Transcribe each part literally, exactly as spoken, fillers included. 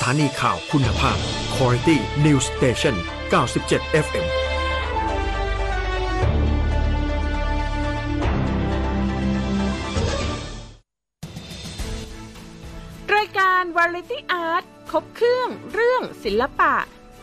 ถานีข่าวคุณภาพ Quality News Station เก้าสิบเจ็ด เอฟ เอ็มรายการ Variety Art ครบเครื่องเรื่องศิลปะ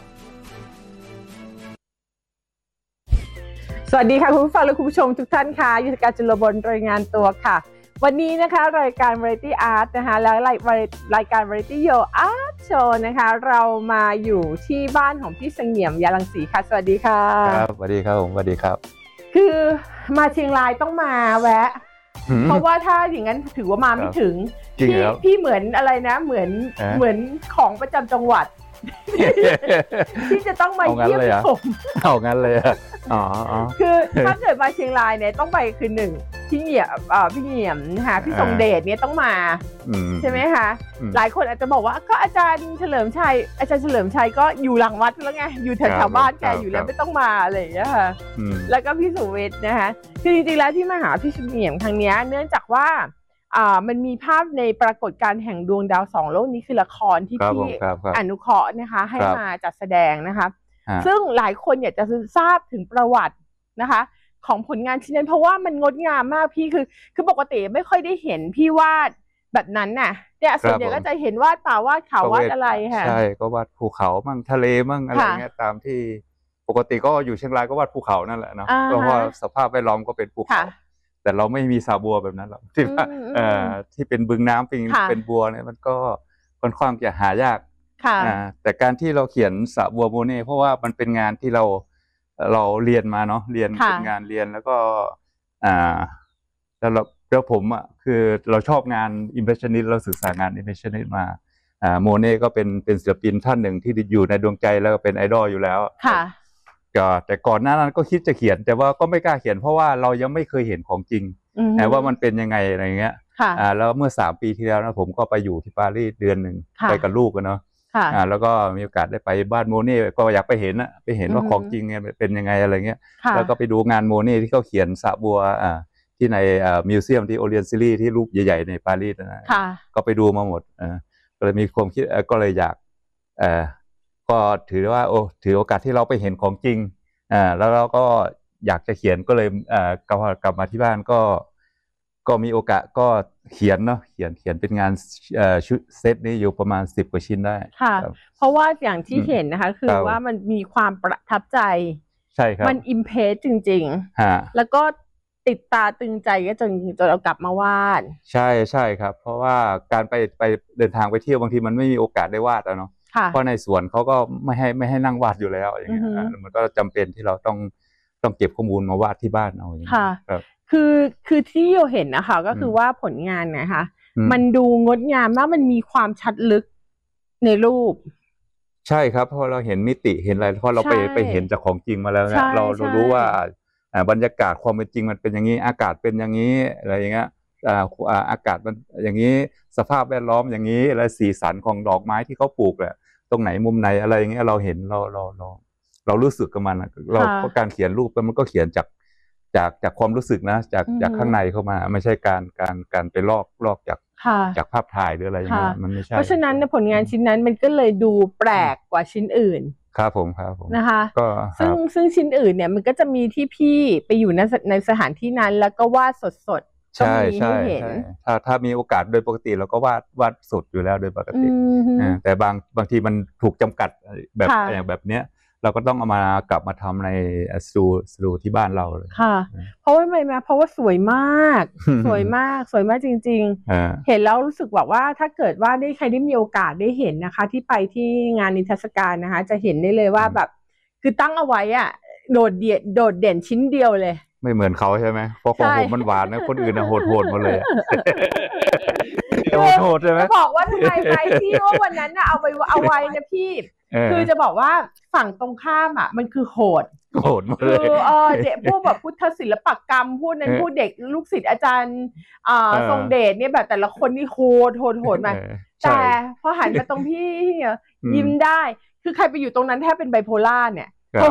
สวัสดีค่ะคุณผู้ฟังและคุณผู้ชมทุกท่านค่ะยุทธการจุลบลรายงานตัวค่ะวันนี้นะคะรายการ Variety Art นะคะและรายการ Variety Yo Art Show นะคะเรามาอยู่ที่บ้านของพี่เสงี่ยมยาลังสีค่ะสวัสดีค่ะครับสวัสดีครับผมสวัสดีครับคือมาเชียงรายต้องมาแวะเพราะว่าถ้าอย่างนั้นถือว่ามาไม่ถึงพี่พี่เหมือนอะไรนะเหมือนเหมือนของประจำจังหวัดที่จะต้องมาเยี่ยมชมเอางั้นเลยอ๋อคือถ้าเกิดมาเชียงรายเนี่ยต้องไปคือหนึ่งพี่เหยี่ยมพี่เหยี่ยมนะคะพี่ทรงเดชเนี่ยต้องมาใช่ไหมคะหลายคนอาจจะบอกว่าก็อาจารย์เฉลิมชัยอาจารย์เฉลิมชัยก็อยู่หลังวัดแล้วไงอยู่แถวๆบ้านแกอยู่แล้วไม่ต้องมาอะไรอย่างเงี้ยค่ะแล้วก็พี่สุเวทนะคะคือจริงๆแล้วที่มาหาพี่เหยี่ยมครั้งนี้เนื่องจากว่าอ่ามันมีภาพในปรากฏการณ์แห่งดวงดาวสองโลกนี้คือละครที่พี่อนุเคราะห์นะคะให้มาจัดแสดงนะคะซึ่งหลายคนอยากจะทราบถึงประวัตินะคะของผลงานชิ้นนั้นเพราะว่ามันงดงามมากพี่คือคือปกติไม่ค่อยได้เห็นพี่วาดแบบนั้นน่ะเนี่ยส่วนใหญ่ก็จะเห็นวาดป่าวาดเขาวาดอะไรค่ะใช่ก็วาดภูเขามั่งทะเลมั่งอะไรเงี้ยตามที่ปกติก็อยู่เชียงรายก็วาดภูเขานั่นแหละเนาะเพราะว่าสภาพแวดล้อมก็เป็นภูเขาแต่เราไม่มีสาบัวแบบนั้นหรอกที่ว่าเอ่อที่เป็นบึงน้ำเป็นเป็นบัวเนี่ยมันก็ค่อนข้างจะหายากอ่าแต่การที่เราเขียนสาบัวโมเน่เพราะว่ามันเป็นงานที่เราเราเรียนมาเนาะเรียนเป็นงานเรียนแล้วก็อ่าแล้วเราแล้วผมอ่ะคือเราชอบงานอิมเพรสชันนิสต์เราศึกษางานอิมเพรสชันนิสต์มาอ่าโมเน่ก็เป็นเป็นศิลปินท่านหนึ่งที่อยู่ในดวงใจแล้วก็เป็นไอดอลอยู่แล้วค่ะก็แต่ก่อนหน้านั้นก็คิดจะเขียนแต่ว่าก็ไม่กล้าเขียนเพราะว่าเรายังไม่เคยเห็นของจริงแต่ว่ามันเป็นยังไงอะไรเงี้ยอ่าแล้วเมื่อสามปีที่แล้วนะผมก็ไปอยู่ที่ปารีสเดือนหนึ่งไปกับลูกกันเนาะอ่าแล้วก็มีโอกาสได้ไปบ้านโมเน่ก็อยากไปเห็นนะไปเห็นว่าของจริงเป็นยังไงอะไรเงี้ยแล้วก็ไปดูงานโมเน่ที่เขาเขียนสระบัวอ่าที่ในอ่ามิวเซียมที่โอเรียนซิลี่ที่รูปใหญ่ๆในปารีสนะก็ไปดูมาหมดอ่าก็เลยมีความคิดก็เลยอยากเอ่อก็ถือว่าโอ้ถือโอกาสที่เราไปเห็นของจริงอ่าแล้วเราก็อยากจะเขียนก็เลยอ่ากลับกลับมาที่บ้านก็ก็มีโอกาสก็เขียนเนาะเขียนเขียนเป็นงานเอ่อชุดเซตนี้อยู่ประมาณสิบกว่าชิ้นได้ค่ะเพราะว่าอย่างที่เห็นนะคะคือว่ามันมีความประทับใจใช่ครับมันอิมเพรสจริงๆฮะแล้วก็ติดตาตึงใจก็จนจนเรากลับมาวาดใช่ใช่ครับเพราะว่าการไปไปเดินทางไปเที่ยวบางทีมันไม่มีโอกาสได้วาดแล้วเนาะเพราะในสวนเขาก็ไม่ให้ไม่ให้นั่งวาดอยู่แล้วอย่างเงี้ยมันก็จำเป็นที่เราต้องต้องเก็บข้อมูลมาวาดที่บ้านเอาอย่างเงี้ยครับคือคือที่เราเห็นนะคะก็คือว่าผลงานนะคะมันดูงดงามมากมันมีความชัดลึกในรูปใช่ครับเพราะเราเห็นมิติเห็นอะไรเพราะเราไปไปเห็นจากของจริงมาแล้วเนี่ยเราเรารู้ว่าบรรยากาศความเป็นจริงมันเป็นอย่างนี้อากาศเป็นอย่างนี้อะไรอย่างเงี้ยอากาศมันอย่างนี้สภาพแวดล้อมอย่างนี้และสีสันของดอกไม้ที่เขาปลูกแหละตรงไหนมุมไหนอะไรอย่างเงี้ยเราเห็นเราเราเราเรารู้สึกกับมันเราการเขียนรูปมันก็เขียนจากจากจากความรู้สึกนะจากจากข้างในเข้ามาไม่ใช่การการการไปลอกลอกจากจากภาพถ่ายหรืออะไรอย่างเงี้ยมันไม่ใช่เพราะฉะนั้นผลงานชิ้นนั้นมันก็เลยดูแปลกกว่าชิ้นอื่นครับผมครับผมนะคะซึ่งซึ่งชิ้นอื่นเนี่ยมันก็จะมีที่พี่ไปอยู่ในในสถานที่นั้นแล้วก็วาดสดๆใช่ใช่ถ้าถ้ามีโอกาสโดยปกติเราก็วาดวาดสดอยู่แล้วโดยปกติแต่บางบางทีมันถูกจำกัดแบบอย่างแบบเนี้ยเราก็ต้องเอามากลับมาทำในสตูสตูที่บ้านเราเลยค่ะเพราะว่าไม่มาเพราะว่าสวยมากสวยมากสวยมากจริงๆเห็นแล้วรู้สึกแบบว่าถ้าเกิดว่าได้ใครได้มีโอกาสได้เห็นนะคะที่ไปที่งานนิทรรศการนะคะจะเห็นได้เลยว่าแบบคือตั้งเอาไว้อ่ะโดดเด่นโดดเด่นชิ้นเดียวเลยไม่เหมือนเขาใช่ไหมเพราะของผมมันหวานนะคนอื่นนะโหดโหดหมดเลยโหดโหดใช่ไหมบอกว่าทำไมไปที่ว่าวันนั้นน่ะเอาไปเอาไว้นะพี่คือจะบอกว่าฝั่งตรงข้ามอ่ะมันคือโหดโหดหมดเลยคือเออเด็กพวกแบบพุทธศิลปกรรมพูดนั้นพูดเด็กลูกศิษย์อาจารย์อ่าทรงเดชเนี่ยแบบแต่ละคนนี่โหดโหดโหดมาแต่พอหันมาตรงพี่ยิ้มได้คือใครไปอยู่ตรงนั้นแทบเป็นไบโพล่าเนี่ย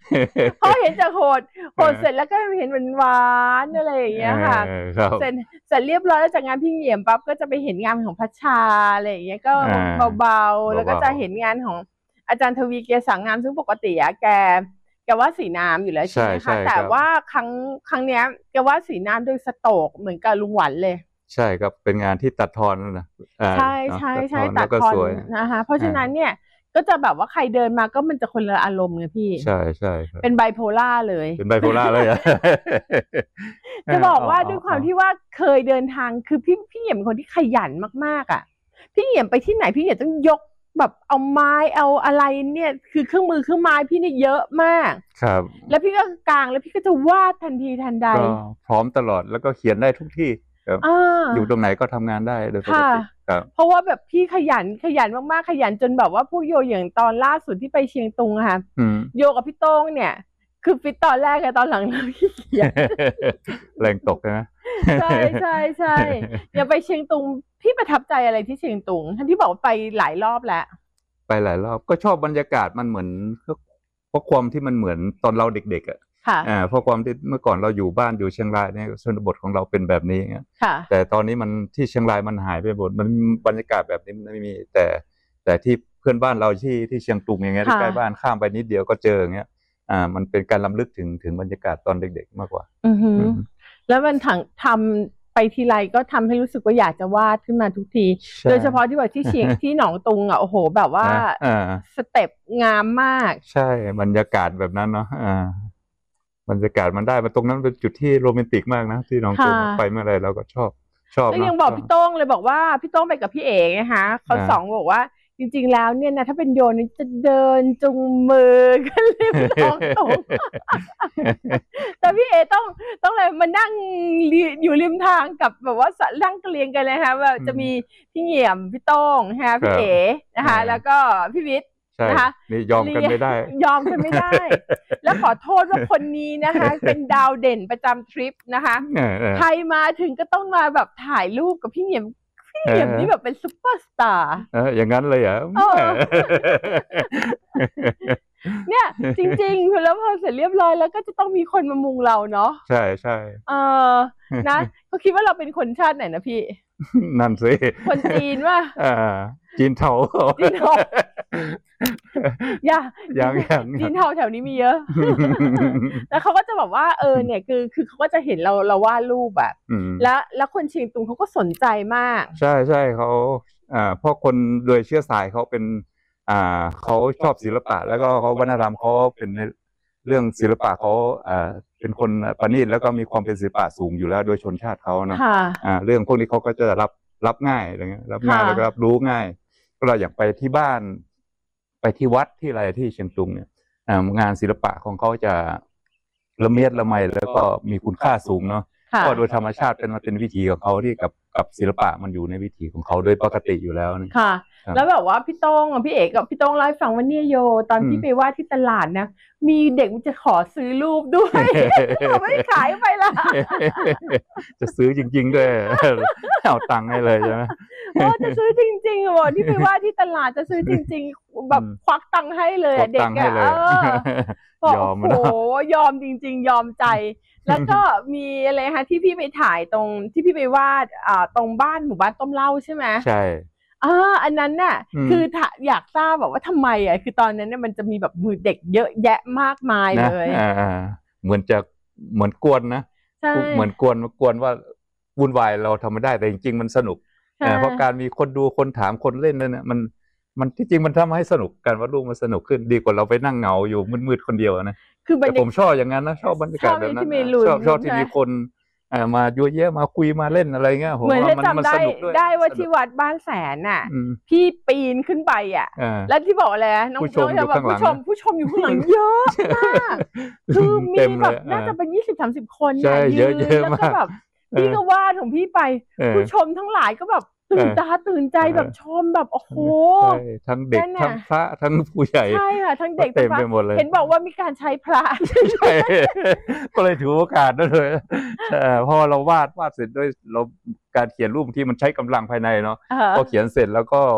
พอเห็นจากโหดโหดเสร็จแล้วก็เห็นหวานๆอะไรอย่างเงี้ยค่ะเสร็จเสร็จเรียบร้อยแล้วจากงานพี่เหงี่ยมปั๊บก็จะไปเห็นงานของพัชชาอะไรอย่างเงี้ยก็เบาๆแล้วก็จะเห็นงานของอาจารย์ทวีเกียรติสังงามซึ่งปกติอะแกแกว่าสีน้ำอยู่แล้วใช่ไหมคะแต่ว่าครั้งครั้งเนี้ยแกว่าสีน้ำโดยสโตกเหมือนกับลุงหวันเลยใช่ครับเป็นงานที่ตัดทอนนะใช่ใช่ใช่ตัดทอนนะคะเพราะฉะนั้นเนี่ยก็จะแบบว่าใครเดินมาก็มันจะคนละอารมณ์ไงพี่ใช่ใช่เป็นไบโพล่าเลยเป็นไบโพล่าเลยอะจะบอกว่าด้วยความที่ว่าเคยเดินทางคือพี่พี่เหยียมเป็นคนที่ขยันมากๆอ่ะพี่เหยียมไปที่ไหนพี่เหยียมต้องยกแบบเอาไม้เอาอะไรเนี่ยคือเครื่องมือเครื่องไม้พี่เนี่ยเยอะมากครับแล้วพี่ก็กลางแล้วพี่ก็จะวาดทันทีทันใดก็พร้อมตลอดแล้วก็เขียนได้ทุกที่อยู่ตรงไหนก็ทำงานได้โดยปกติเพราะว่าแบบพี่ขยันขยันมากๆขยันจนแบบว่าพวกโยอย่างตอนล่าสุดที่ไปเชียงตุงค่ะโยกับพี่โต้งเนี่ยคือฟิตตอนแรกกับตอนหลังเราพี่เขียนแรงตกนะใช่ใช่ใช่อย่าไปเชียงตุงพี่ประทับใจอะไรที่เชียงตุงท่านที่บอกไปหลายรอบแล้วไปหลายรอบก็ชอบบรรยากาศมันเหมือนเพราะความที่มันเหมือนตอนเราเด็กๆอ่ะอ่าเพราะความที่เมื่อก่อนเราอยู่บ้านอยู่เชียงรายเนี่ยชนบทของเราเป็นแบบนี้เงี้ยแต่ตอนนี้มันที่เชียงรายมันหายไปหมดมันบรรยากาศแบบนี้มันไม่มีแต่แต่ที่เพื่อนบ้านเราที่ที่เชียงตุงอย่างเงี้ยใกล้บ้านข้ามไปนิดเดียวก็เจออย่างเงี้ยอ่ามันเป็นการรำลึกถึงถึงบรรยากาศตอนเด็กๆมากกว่าอือฮึแล้วมันถังทำไปทีไรก็ทำให้รู้สึกว่าอยากจะวาดขึ้นมาทุกทีโดยเฉพาะที่แบบที่เชียงที่หนองตุงอ่ะโอ้โหแบบว่าสเต็ปงามมากใช่บรรยากาศแบบนั้นเนาะอ่าบรรยากาศมันได้มาตรงนั้นเป็นจุดที่โรแมนติกมากนะที่น้องตูนไปเมื่อไรเราก็ชอบชอบแล้วยังบอกพี่โต้งเลยบอกว่าพี่โต้งไปกับพี่เอ๋นะคะเขาสองบอกว่าจริงๆแล้วเนี่ยนะถ้าเป็นโยนจะเดินจุงมือกันริมน้องตุงแต่พี่เอ๋ต้องต้องเลยมานั่งอยู่ริมทางกับแบบว่านั่งเรียงกันเลยค่ะว่าจะมีพี่เหงี่ยมพี่โต้งนะคะพี่เอ๋นะคะแล้วก็พี่วิทย์นะคะนี่ยอมกันไม่ได้ยอมกันไม่ได้แล้วขอโทษว่าคนนี้นะคะเป็นดาวเด่นประจำทริปนะคะใครมาถึงก็ต้องมาแบบถ่ายรูปกับพี่เหงี่ยมพี่เหงี่ยมนี่แบบเป็นซุปเปอร์สตาร์เอออย่างนั้นเลยเหรอเนี่ยจริงๆแล้วพอเสร็จเรียบร้อยแล้วก็จะต้องมีคนมามุงเราเนาะใช่ใช่เออนะเขาคิดว่าเราเป็นคนชาติไหนนะพี่นั่นสิคนจีนว่าอ่าจีนเทาจีนเทาอย่าอย่างอย่างจีนเทาแถวนี้มีเยอะแล้วเขาก็จะแบบว่าเออเนี่ยคือคือเขาก็จะเห็นเราเราวาดรูปแบบแล้วแล้วคนเชียงตุงเขาก็สนใจมากใช่ใช่เขาอ่าเพราะคนโดยเชื้อสายเขาเป็นอ่าเขาชอบศิลปะแล้วก็เขาวัฒนธรรมเขาเป็นเรื่องศิลปะเขาอ่าเป็นคนประณีตแล้วก็มีความเป็นศิลปะสูงอยู่แล้วโดยชนชาติเขานะอ่าเรื่องพวกนี้เขาก็จะรับรับง่ายอะไรเงี้ยรับง่ายแล้วก็รับรู้ง่ายก็เราอยากไปที่บ้านไปที่วัดที่อะไรที่เชียงตุงเนี่ยงานศิลปะของเขาจะละเมียดละไมแล้วก็มีคุณค่าสูงเนาะก็โดยธรรมชาติเป็นมันเป็นวิถีของเขาที่กับกับศิลปะมันอยู่ในวิถีของเขาโดยปกติอยู่แล้วนะค่ะแล้วแบบว่าพี่โต้งพี่เอกกับพี่โต้งเล่าให้ฟังว่าเนี่ยโยตอนที่ไปว่าที่ตลาดนะมีเด็กจะขอซื้อรูปด้วยเขาไม่ขายไปละจะซื้อจริงๆด้วยเอาตังค์ให้เลยใช่ไหมโอ้จะซื้อจริงๆบอกที่ไปว่าที่ตลาดจะซื้อจริงๆแบบควักตังค์ให้เลยเด็กอ่ะยอมโอ้โหยอมจริงๆยอมใจแล้วก็มีอะไรคะที่พี่ไปถ่ายตรงที่พี่ไปวาดอ่าตรงบ้านหมู่บ้านต้มเหล้าใช่ไหมใช่อ่าอันนั้นน่ะคืออยากทราบแบบว่าทำไมอ่ะคือตอนนั้นเนี่ยมันจะมีแบบมือเด็กเยอะแยะมากมายเลยอ่าเหมือนจะเหมือนกวนนะเหมือนกวนกวนว่าวุ่นวายเราทำไม่ได้แต่จริงๆมันสนุกเพราะการมีคนดูคนถามคนเล่นนั่นเนี่ยมันมันที่จริงมันทำให้สนุกการวาดรูปมันสนุกขึ้นดีกว่าเราไปนั่งเหงาอยู่มืดๆคนเดียวนะคือแต่ผมชอบอย่างนั้นนะชอบบรรยากาศแบบนั้นชอบชอบที่มีคนมายั่วเยอะมาคุยมาเล่นอะไรเงี้ยเหมือนจะจำได้ได้ว่าที่วัดบ้านแสนน่ะพี่ปีนขึ้นไปอ่ะแล้วที่บอกอะไรน้องน้องจะแบบผู้ชมผู้ชมอยู่ข้างหลังเยอะมากคือมีแบบน่าจะเป็นยี่สิบสามสิบคนเนี่ยยืนแล้วก็แบบพี่ก็วาดของพี่ไปผู้ชมทั้งหลายก็แบบตื่นตาตื่นใจแบบชมแบบโอ้โหทั้งเด็กทั้งพระทั้งผู้ใหญ่ใช่ค่ะทั้งเด็กทั้งพระเห็นบอกว่ามีการใช้พระใช่ก็เลยถือโอกาสนั่นเลยพอเราวาดวาดเสร็จด้วยเราการเขียนรูปที่มันใช้กำลังภายในเนาะพอเขียนเสร็จแล้วก็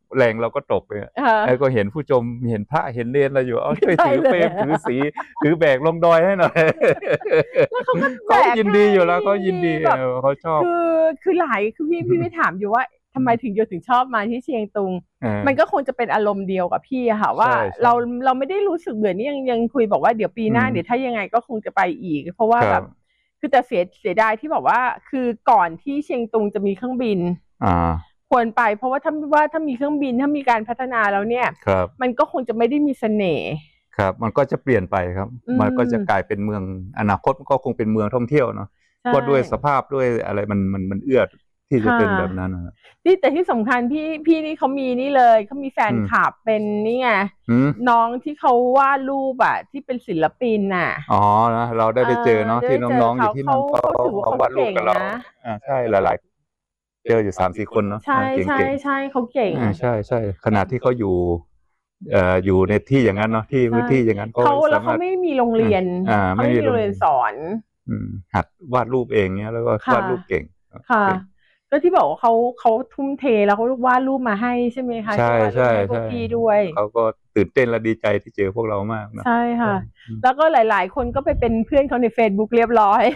แรงเราก็ตกเลยแล้วก็เห็นผู้ชมเห็นพระเห็นเนรอะไรอยู่เอาช่วยถือเฟรมถือสีถือแบกลงดอยให้หน่อยแล้วเขาก็เขายินดีอยู่แล้วเขายินดีเขาชอบคือคือหลายคือพี่พี่ไม่ถามอยู่ว่าทำไมถึงโยถึงชอบมาที่เชียงตุงมันก็คงจะเป็นอารมณ์เดียวกับพี่ค่ะว่าเราเราไม่ได้รู้สึกเบื่อนี่ยังยังคุยบอกว่าเดี๋ยวปีหน้าเดี๋ยวถ้ายังไงก็คงจะไปอีกเพราะว่าแบบคือแต่เสียเสียดายที่บอกว่าคือก่อนที่เชียงตุงจะมีเครื่องบินควรไปเพราะว่าถ้าว่าถ้ามีเครื่องบินถ้ามีการพัฒนาแล้วเนี่ยมันก็คงจะไม่ได้มีเสน่ห์ครับมันก็จะเปลี่ยนไปครับมันก็จะกลายเป็นเมืองอนาคตก็คงเป็นเมืองท่องเที่ยวเนาะก็ด้วยสภาพด้วยอะไรมันมันมันเอื้อที่จะเป็นแบบนั้นนะที่แต่ที่สำคัญพี่พี่นี่เขามีนี่เลยเขามีแฟนคลับเป็นนี่ไงน้องที่เขาวาดรูปอ่ะที่เป็นศิลปินน่ะอ๋อนะเราได้ไปเจอเนาะที่น้องๆอยู่ที่นั่นเขาเขาวาดรูปกับเราอ่าใช่หลายๆเจออยู่สามสี่คนเนาะใช่ใช่ใช่เขาเก่งใช่ใช่ขนาดที่เขาอยู่เอ่ออยู่ในที่อย่างนั้นเนาะที่พื้นที่อย่างนั้นเขาแล้วเขาไม่มีโรงเรียนเขาไม่มีโรงเรียนสอนหัดวาดรูปเองเนี้ยแล้วก็วาดรูปเก่งค่ะก็ที่บอกว่าเขาเขาทุ่มเทแล้วเขาวาดรูปมาให้ใช่ไหมคะใช่ใช่ใช่พี่ด้วยเขาก็ตื่นเต้นและดีใจที่เจอพวกเรามากนะใช่ค่ะแล้วก็หลายๆคนก็ไปเป็นเพื่อนเขาใน Facebook เรียบร้อย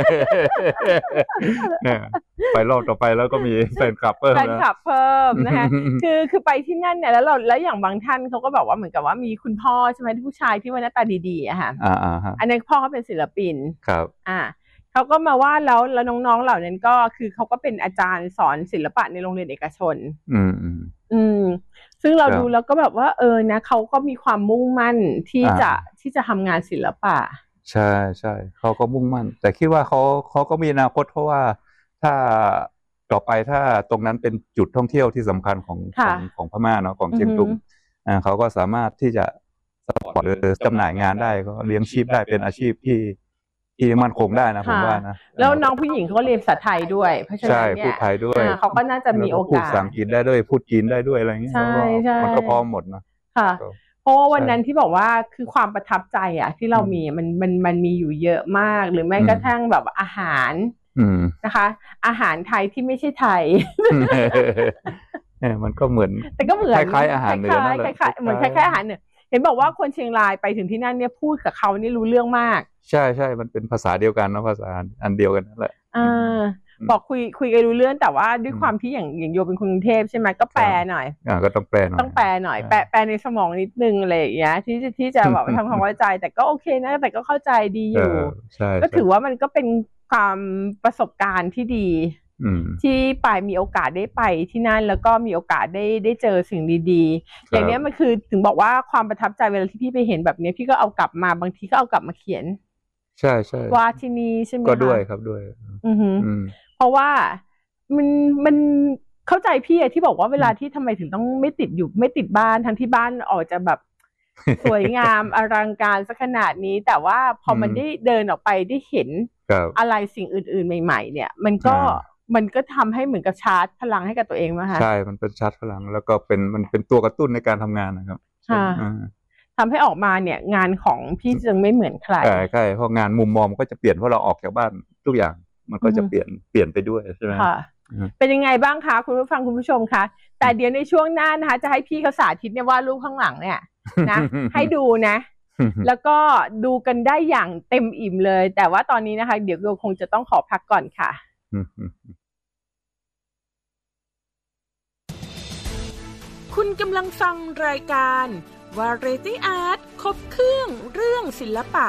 เนี่ยไปรอบต่อไปแล้วก็มีแฟนคลับเพิ่มแฟนคลับเพิ่มนะคะคือคือไปที่นั่นเนี่ยแล้วเราแล้วอย่างบางท่านเขาก็บอกว่าเหมือนกับว่ามีคุณพ่อใช่ไหมที่ผู้ชายที่ว่าหน้าตาดีๆอะค่ะอ่าๆอันนี้พ่อเขาเป็นศิลปินครับอ่าเขาก็มาว่าแล้วแล้วน้องๆเหล่านั้นก็คือเขาก็เป็นอาจารย์สอนศิลปะในโรงเรียนเอกชนอืมอืมอืมซึ่งเราดูแล้วก็แบบว่าเออนะเขาก็มีความมุ่งมั่นที่จะที่จะทำงานศิลปะใช่ใช่เขาก็มุ่งมั่นแต่คิดว่าเขาเขาก็มีอนาคตเพราะว่าถ้าต่อไปถ้าตรงนั้นเป็นจุดท่องเที่ยวที่สำคัญของของของพม่าเนาะของเชียงตุงอ่าเขาก็สามารถที่จะสปอร์ตหรือจำหน่ายงานได้ก็เลี้ยงชีพได้เป็นอาชีพที่ที่มั่นคงได้นะผมว่านะแล้วน้องผู้หญิงเขาเรียนภาษาไทยด้วยเพราะฉะนั้นเนี่ยพูดไทยด้วยเขาก็น่าจะมีโอกาสพูดภาษาอังกฤษได้ด้วยพูดจีนได้ด้วยอะไรอย่างเงี้ยมันก็พร้อมหมดนะค่ะเพราะว่าวันนั้นที่บอกว่าคือความประทับใจอ่ะที่เรามีมันมันมันมีอยู่เยอะมากหรือแม้กระทั่งแบบอาหารนะคะอาหารไทยที่ไม่ใช่ไทยมันก็เหมือนแต่ก็เหมือนคล้ายๆอาหารเหนือนั่นแหละเหมือนคล้ายๆอาหารเหนือเห็นบอกว่าคนเชียงรายไปถึงที่นั่นเนี่ยพูดกับเขานี่รู้เรื่องมากใช่ใช่มันเป็นภาษาเดียวกันนะภาษาอันเดียวกันนั่นแหละอ่าบอกคุยคุยกันรู้เรื่องแต่ว่าด้วยความที่อย่างอย่างโยเป็นคนกรุงเทพใช่ไหมก็แปลหน่อยอ่าก็ต้องแปลหน่อยต้องแปลหน่อยแปลแปลในสมองนิดนึงอะไรอย่างเงี้ยที่จะที่จะแบบทำความเข้าใจแต่ก็โอเคนะแต่ก็เข้าใจดีอยู่ก็ถือว่ามันก็เป็นความประสบการณ์ที่ดีที่ไปมีโอกาสได้ไปที่นั่นแล้วก็มีโอกาสได้ได้เจอสิ่งดีๆอย่างนี้มันคือถึงบอกว่าความประทับใจเวลาที่พี่ไปเห็นแบบนี้พี่ก็เอากลับมาบางทีก็เอากลับมาเขียนใช่ใช่ว่าที่นี่ใช่ไหมก็ด้วยครับด้วยอือเพราะว่ามันมันเข้าใจพี่ที่บอกว่าเวลาที่ทำไมถึงต้องไม่ติดอยู่ไม่ติดบ้านทั้งที่บ้านออกจะแบบสวยงามอลังการสักขนาดนี้แต่ว่าพอมันได้เดินออกไปได้เห็นอะไรสิ่งอื่นๆใหม่ๆเนี่ยมันก็มันก็ทำให้เหมือนกับชาร์จพลังให้กับตัวเองไหมคะใช่มันเป็นชาร์จพลังแล้วก็เป็นมันเป็นตัวกระตุ้นในการทำงานนะครับค่ะทำให้ออกมาเนี่ยงานของพี่จึงไม่เหมือนใครใช่ใช่เพราะงานมุมมองมันก็จะเปลี่ยนเพราะเราออกจากบ้านทุกอย่างมันก็จะเปลี่ยนเปลี่ยนไปด้วยใช่ไหมค่ะเป็นยังไงบ้างคะคุณผู้ฟังคุณผู้ชมคะแต่เดี๋ยวในช่วงหน้านะคะจะให้พี่เขาสาธิตเนี่ยว่ารูปข้างหลังเนี่ยนะให้ดูนะแล้วก็ดูกันได้อย่างเต็มอิ่มเลยแต่ว่าตอนนี้นะคะเดี๋ยวเราคงจะต้องขอพักก่อนค่ะคุณกำลังฟังรายการ Variety Art ครบเครื่องเรื่องศิลปะ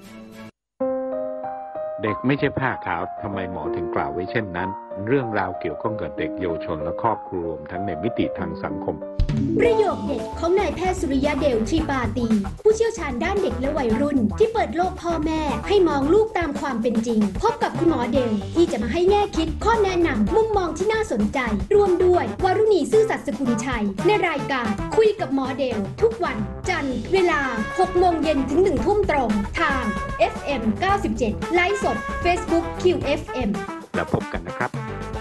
เด็กไม่ใช่ผ้าขาวทำไมหมอถึงกล่าวไว้เช่นนั้นเรื่องราวเกี่ยวข้องกับเด็กเยาวชนและครอบครัวรวมทั้งในมิติทางสังคมประโยคเด็ดของนายแพทย์สุริยะเดลชีปาตีผู้เชี่ยวชาญด้านเด็กและวัยรุ่นที่เปิดโลกพ่อแม่ให้มองลูกตามความเป็นจริงพบกับคุณหมอเดลที่จะมาให้แง่คิดข้อแนะนำมุมมองที่น่าสนใจรวมด้วยวรุณีซื่อสัตย์สกุลชัยในรายการคุยกับหมอเดลทุกวันจันทร์เวลา หกโมงเย็นถึง หนึ่งทุ่มตรงทาง เอฟ เอ็ม เก้าสิบเจ็ด ไลฟ์สด Facebook คิว เอฟ เอ็มแล้วพบกันนะครับ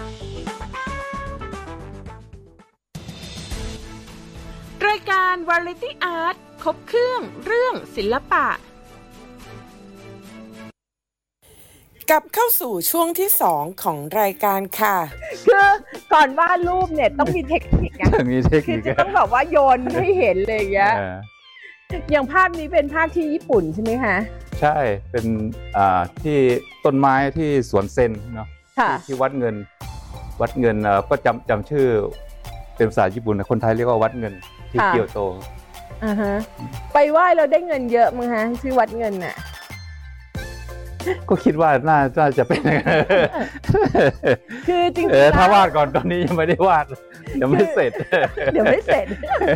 รายการ Variety Art ครบเครื่องเรื่องศิลปะกลับเข้าสู่ช่วงที่สองของรายการค่ะคือก่อนวาดรูปเนี่ยต้องมีเทคนิคไงคือจะต้องแบบว่าโยนให้เห็นเลยอย่างเงี้ยอย่างภาพนี้เป็นภาพที่ญี่ปุ่นใช่ไหมคะใช่เป็นอ่าที่ต้นไม้ที่สวนเซนเนาะที่วัดเงินวัดเงินเอ่อก็จำจำชื่อเป็นภาษาญี่ปุ่นคนไทยเรียกว่าวัดเงินที่เกียวโตอ่าฮะไปไหว้เราได้เงินเยอะมั้งฮะชื่อวัดเงินน่ะก็คิดว่าน่าน่าจะเป็นคือจริงๆถ้าวาดก่อนตอนนี้ยังไม่ได้วาดยังไม่เสร็จเดี๋ยวไม่เสร็จ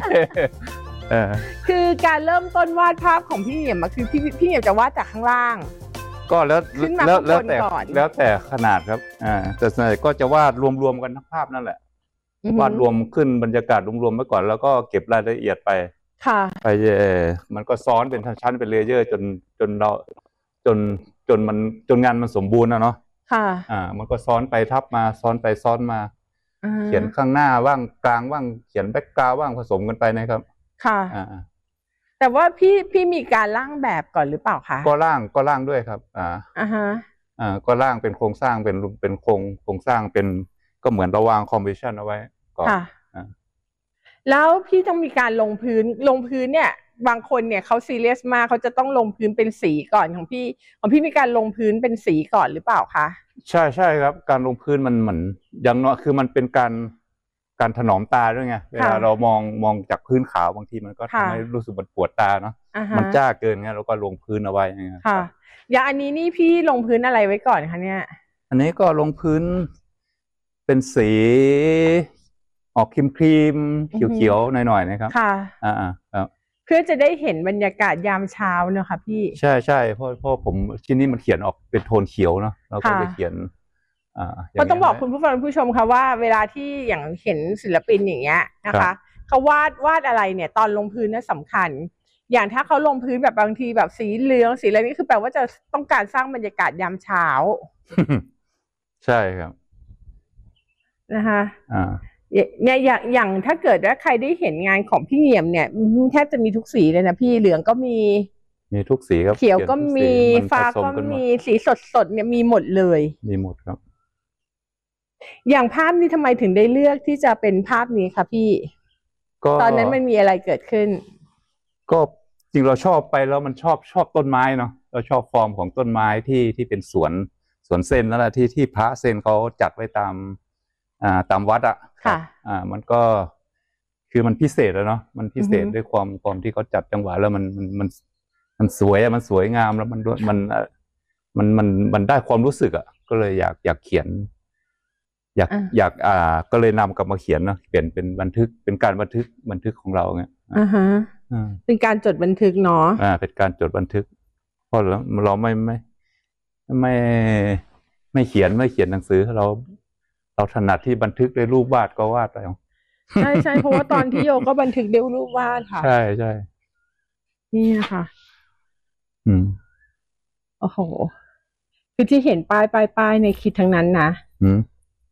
คือการเริ่มต้นวาดภาพของพี่เหยี่ยมมาคือพี่พี่เหยี่ยมจะวาดจากข้างล่างก็แล้วแล้วแล้วแต่แล้วแต่ขนาดครับอ่าแต่ส่วนใหญ่ก็จะวาดรวมๆกันทั้งภาพนั่นแหละวาดรวมขึ้นบรรยากาศรวมๆไว้ก่อนแล้วก็เก็บรายละเอียดไปไปเออมันก็ซ้อนเป็นชั้นๆเป็นเลเยอร์จนจนเราจนจนมันจนงานมันสมบูรณ์นะเนาะค่ะอ่ามันก็ซ้อนไปทับมาซ้อนไปซ้อนมาเขียนข้างหน้าว่างกลางว่างเขียนแบ็คกราวด์ว่างผสมกันไปนะครับค่ะอ่าแต่ว่าพี่พี่มีการร่างแบบก่อนหรือเปล่าคะก็ร่างก็ร่างด้วยครับอ่าอ่าฮะอ่าก็ร่างเป็นโครงสร้างเป็นเป็นโครงโครงสร้างเป็นก็เหมือนเราวางคอมบิชันเอาไว้ก่อนอ่าแล้วพี่ต้องมีการลงพื้นลงพื้นเนี่ยบางคนเนี่ยเขาซีเรียสมากเขาจะต้องลงพื้นเป็นสีก่อนของพี่ของพี่มีการลงพื้นเป็นสีก่อนหรือเปล่าคะใช่ใช่ครับการลงพื้นมันเหมือนอย่างน้อยคือมันเป็นการการถนอมตาด้วยไงเวลาเรามองมองจากพื้นขาวบางทีมันก็ทำให้รู้สึกมันปวดตาเนาะมันจ้าเกินเงี้ยเราก็ลงพื้นเอาไว้อย่างเงี้ยค่ะอย่างอันนี้นี่พี่ลงพื้นอะไรไว้ก่อนคะเนี่ยอันนี้ก็ลงพื้นเป็นสีออกครีมครีมเขียวๆหน่อยๆนะครับค่ะอ่าครับเพื่อจะได้เห็นบรรยากาศยามเช้าเนอะค่ะพี่ใช่ใช่เพราะเพราะผมชิ้นนี้มันเขียนออกเป็นโทนเขียวเนาะเราก็จะเขียนอ่าก็ต้องบอกคุณผู้ฟังผู้ชมค่ะว่าเวลาที่อย่างเห็นศิลปินอย่างเงี้ยนะคะเขาวาดวาดอะไรเนี่ยตอนลงพื้นน่ะสำคัญอย่างถ้าเขาลงพื้นแบบบางทีแบบสีเหลืองสีอะไรนี่คือแปลว่าจะต้องการสร้างบรรยากาศยามเช้าใช่ครับนะคะอ่าเนี่ยอย่างอย่างถ้าเกิดว่าใครได้เห็นงานของพี่เหยี่ยมเนี่ยแทบจะมีทุกสีเลยนะพี่เหลืองก็มีมีทุกสีครับเขียวก็มีฟ้าก็มีสีสดสดเนี่ยมีหมดเลยมีหมดครับอย่างภาพนี้ทำไมถึงได้เลือกที่จะเป็นภาพนี้คะพี่ตอนนั้นมันมีอะไรเกิดขึ้นก็จริงเราชอบไปแล้วมันชอบชอบต้นไม้เนาะเราชอบฟอร์มของต้นไม้ที่ที่เป็นสวนสวนเซนนั่นแหละที่ที่พระเซนเขาจัดไว้ตามอ่าตามวัดอ่ะค่ะอ่ามันก็คือมันพิเศษแล้วเนาะมันพิเศษด้วยความความที่เขาจัดจังหวะแล้วมันมันมันมันสวยอะมันสวยงามแล้วมันมันมันมันมันได้ความรู้สึกอ่ะก็เลยอยากอยากเขียนอยากอยากอ่าก็เลยนำกลับมาเขียนนะเปลี่ยนเป็นบันทึกเป็นการบันทึกบันทึกของเราเงี้ยอ่าฮะเป็นการจดบันทึกเนาะอ่าเป็นการจดบันทึกเพราะเราเราไม่ไม่ไม่ไม่เขียนไม่เขียนหนังสือเราเราถนัดที่บันทึกด้วยรูปวาดก็วาดไปใช่ใช่เพราะว่าตอนที่โยก็บันทึกด้วยรูปวาดค่ะใช่ใช่นี่นะคะอืมโอ้โหคือที่เห็นป้ายป้ายป้ายในคิดทั้งนั้นนะอืม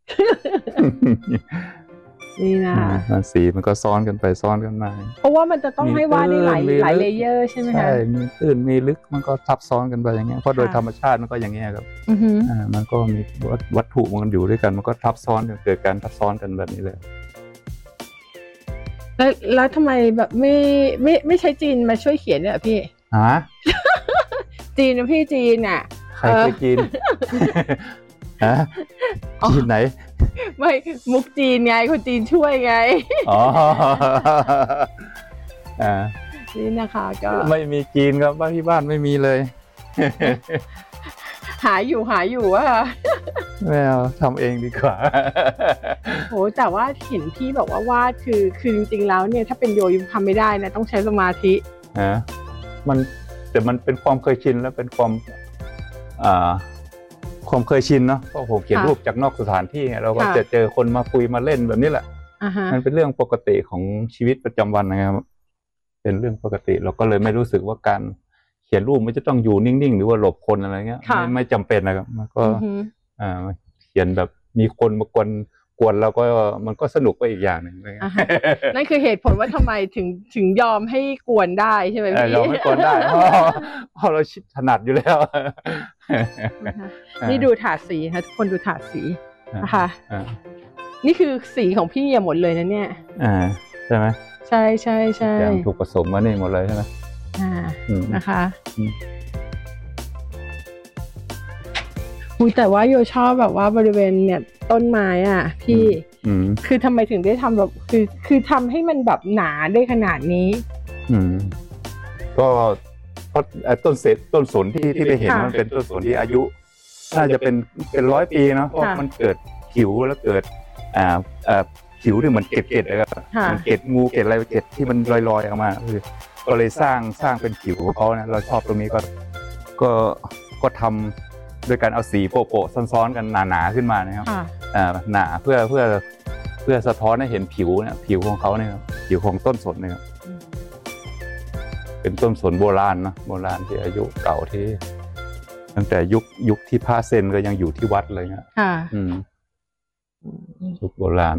นี่นะสีมันก็ซ้อนกันไปซ้อนกันมาเพราะว่ามันจะต้องให้วาดได้หลายหลายเลเยอร์ใช่ไหมคะใช่มีตื้นมีลึกมันก็ทับซ้อนกันไปอย่างเงี้ยเพราะโดยธรรมชาติมันก็อย่างเงี้ยครับอ่ามันก็มีวัตถุมันอยู่ด้วยกันมันก็ทับซ้อนกันเกิดการทับซ้อนกันแบบนี้เลยแล้วแล้วทำไมแบบไม่ไม่ไม่ใช้จีนมาช่วยเขียนเนี่ยพี่ฮะจีนนะพี่จีนอ่ะใครเคยจีนฮะจีนไหนไม่มุกจีนไงคนจีนช่วยไงอ๋ออ่านี่นะคะก็ไม่มีจีนครับบ้านที่บ้านไม่มีเลยหาอยู่หาอยู่ว่าไม่เอาทำเองดีกว่าโหแต่ว่าเห็นพี่บอกว่าวาดคือคือจริงๆแล้วเนี่ยถ้าเป็นโยยังทำไม่ได้นะต้องใช้สมาธิฮะมันแต่มันเป็นความเคยชินแล้วเป็นความอ่าความเคยชินเนาะเพราะผมเขียนรูปจากนอกสถานที่เราก็จะเจอคนมาคุยมาเล่นแบบนี้แหละมันเป็นเรื่องปกติของชีวิตประจำวันนะครับเป็นเรื่องปกติเราก็เลยไม่รู้สึกว่าการเขียนรูปไม่จะต้องอยู่นิ่งๆหรือว่าหลบคนอะไรเงี้ยไม่ไม่จำเป็นนะครับมันก็อ่าเขียนแบบมีคนมากวนกวนเราก็มันก็สนุกไปอีกอย่างหนึ่งนั่นคือเหตุผลว่าทำไมถึงถึงยอมให้กวนได้ใช่ไหมพี่ยอมให้กวนได้เพราะเพราะเราถนัดอยู่แล้วนี่ดูถาดสีค่ะทุกคนดูถาดสีนะคะนี่คือสีของพี่หมดเลยนะเนี่ยอ่าใช่ไหมใช่ใช่ใช่อย่างถูกผสมมานี่หมดเลยใช่ไหมอ่านะคะแต่ว่าโยชอบแบบว่าบริเวณเนี่ยต้นไม้อ่ะพี่คือทำไมถึงได้ทำแบบคือคือทำให้มันแบบหนาได้ขนาดนี้อืมก็เพราะต้นเศษต้นสนที่ที่ได้เห็นมันเป็นต้นสนที่อายุน่าจะเป็นเป็นร้อยปีเนาะเพราะมันเกิดผิวแล้วเกิดอ่าอ่าผิวที่เหมือนเกล็ดเกล็ดอะไรก็มันเกล็ดงูเกล็ดอะไรเกล็ดที่มันลอยๆออกมาคือก็เลยสร้างสร้างเป็นผิวของเขานะเราชอบตรงนี้ก็ก็ก็ทำโดยการเอาสีโปะๆซ้อนๆกันหนาๆขึ้นมานะครับอ่าหนาเพื่อเพื่อเพื่อสะท้อนให้เห็นผิวเนี่ยผิวของเขาเนี่ยผิวของต้นสนเนี่ยเป็นต้นสนโบราณนะโบราณที่อายุเก่าที่ตั้งแต่ยุคยุคที่พระเซนก็ยังอยู่ที่วัดเลยเนี่ยค่ะอืมยุคโบราณ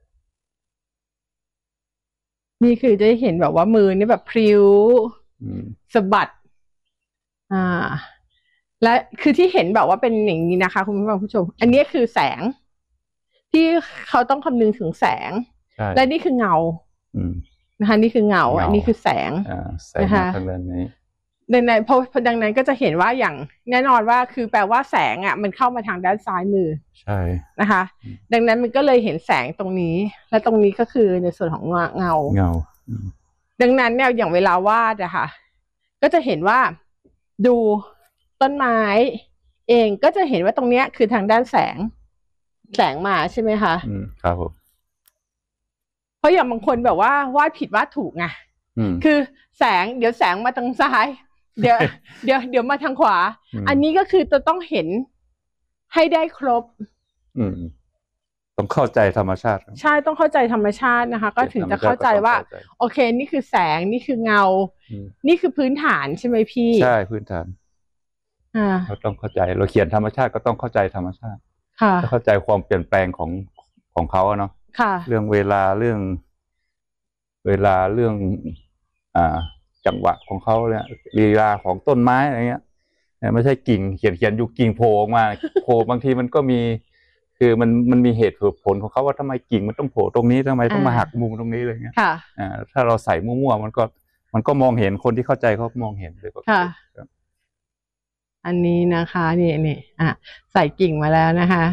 นี่คือจะเห็นแบบว่ามือนี่แบบพริ้วสะบัดอ่าและคือที่เห็นแบบว่าเป็นอย่างนี้นะคะคุณผู้ชมอันนี้คือแสงที่เขาต้องคำนึงถึงแสงและนี่คือเงานะคะนี่คือเงาอันนี้คือแสงนะคะทางด้านนี้ดังนั้นเพราะดังนั้นก็จะเห็นว่าอย่างแน่นอนว่าคือแปลว่าแสงอ่ะมันเข้ามาทางด้านซ้ายมือใช่นะคะดังนั้นมันก็เลยเห็นแสงตรงนี้และตรงนี้ก็คือในส่วนของเงาเงาดังนั้นเนี่ยอย่างเวลาวาดอะค่ะก็จะเห็นว่าดูต้นไม้เองก็จะเห็นว่าตรงเนี้ยคือทางด้านแสงแสงมาใช่ไหมคะอืมครับผมเพราะอย่างบางคนแบบว่าวาดผิดวาดถูกไงคือแสงเดี๋ยวแสงมาทางซ้ายเดี๋ยวเดี๋ยวเดี๋ยวมาทางขวาอันนี้ก็คือจะต้องเห็นให้ได้ครบอืมต้องเข้าใจธรรมชาติใช่ต้องเข้าใจธรรมชาตินะคะก็ถึงจะเข้าใจว่าโอเคนี่คือแสงนี่คือเงานี่คือพื้นฐานใช่ไหมพี่ใช่พื้นฐานอ่าเราต้องเข้าใจเราเขียนธรรมชาติก็ต้องเข้าใจธรรมชาติค่ะเข้าใจความเปลี่ยนแปลงของของเขาเนาะค่ะเรื่องเวลาเรื่องเวลาเรื่องอ่าจังหวะของเขาเนี่ยลีลาของต้นไม้อะไรเงี้ยไม่ใช่กิ่งเขียนเขียนอยู่กิ่งโผล่ออกมาโผล่บางทีมันก็มีคือมันมันมีเหตุผลของเขาว่าทำไมกิ่งมันต้องโผล่ตรงนี้ทำไมต้องมาหักมุมตรงนี้อะไรเงี้ยค่ะอ่าถ้าเราใส่มั่วๆมันก็มันก็มองเห็นคนที่เข้าใจเขามองเห็นเลยค่ะอันนี้นะคะนี่นี่อ่ะใส่กิ่งมาแล้วนะคะ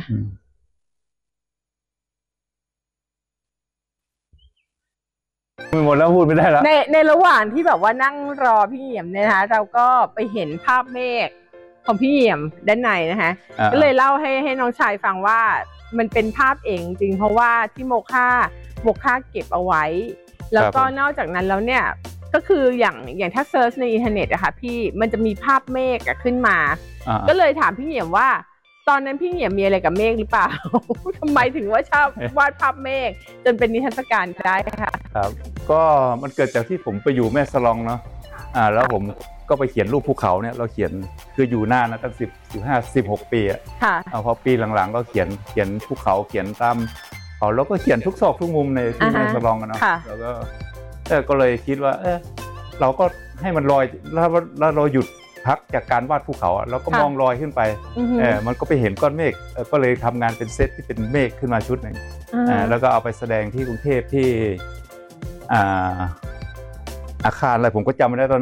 หมดแล้วพูดไม่ได้แล้วในในระหว่างที่แบบว่านั่งรอพี่เหี่ยมเนี่ยนะคะเราก็ไปเห็นภาพเมฆของพี่เหี่ยมด้านในนะคะก็เลยเล่าให้ให้น้องชายฟังว่ามันเป็นภาพเองจริงเพราะว่าที่โมค่าโมค่าเก็บเอาไว้แล้วก็นอกจากนั้นแล้วเนี่ยก็คืออย่างอย่างถ้าเซิร์ชในอินเทอร์เน็ตอะค่ะพี่มันจะมีภาพเมฆขึ้นมาก็เลยถามพี่เหี่ยมว่าตอนนั้นพี่เหี่ยมมีอะไรกับเมฆหรือเปล่า ทำไมถึงว่าชอบวาดภาพเมฆจนเป็นนิทรรศการได้ค่ะครับก็มันเกิดจากที่ผมไปอยู่แม่สลองเนาะอ่าแล้วผมก็ไปเขียนรูปภูเขาเนี่ยเราเขียนคืออยู่นานนะตั้งสิบสิบห้าสิบหกปีอ่ะพอปีหลังๆก็เขียนเขียนภูเขาเขียนตามเขาแล้วก็เขียนทุกซอกทุกมุมในที่แม่สลองกันเนาะแล้วก็เออก็เลยคิดว่าเออเราก็ให้มันลอยแล้วแล้วเราหยุดพักจากการวาดภูเขาแล้วก็มองลอยขึ้นไปเออมันก็ไปเห็นก้อนเมฆก็เลยทำงานเป็นเซตที่เป็นเมฆขึ้นมาชุดหนึ่งอ่าแล้วก็เอาไปแสดงที่กรุงเทพที่อ่าอาคารอะไรผมก็จำไม่ได้ตอน